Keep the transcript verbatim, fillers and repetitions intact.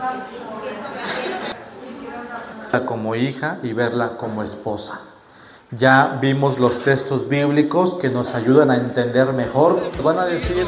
como hija y verla como esposa. Ya vimos los textos bíblicos que nos ayudan a entender mejor. Van a decir